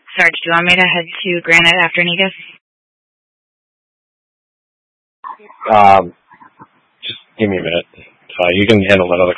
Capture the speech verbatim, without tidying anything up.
Sarge, do you want me to head to Granite after Negus? Um, just give me a minute. Uh, you can handle that other